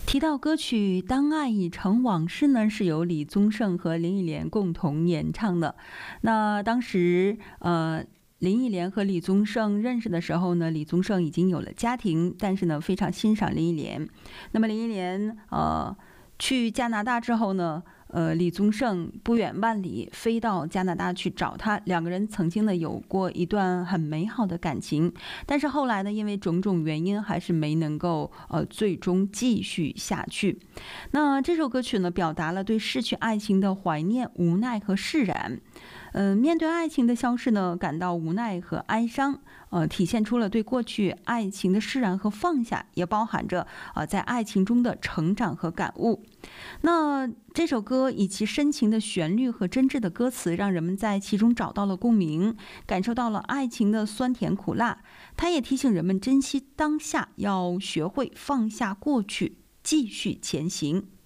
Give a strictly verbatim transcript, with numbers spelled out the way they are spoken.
提到歌曲《当爱已成往事》呢，是由李宗盛和林忆莲共同演唱的。那当时，呃，林忆莲和李宗盛认识的时候呢，李宗盛已经有了家庭，但是呢，非常欣赏林忆莲。那么林忆莲，呃，去加拿大之后呢，呃，李宗盛不远万里飞到加拿大去找他，两个人曾经呢有过一段很美好的感情，但是后来呢，因为种种原因，还是没能够呃最终继续下去。那这首歌曲呢，表达了对逝去爱情的怀念、无奈和释然。呃，面对爱情的消逝呢，感到无奈和哀伤，呃，体现出了对过去爱情的释然和放下，也包含着呃在爱情中的成长和感悟。那这首歌以其深情的旋律和真挚的歌词，让人们在其中找到了共鸣，感受到了爱情的酸甜苦辣。它也提醒人们珍惜当下，要学会放下过去，继续前行。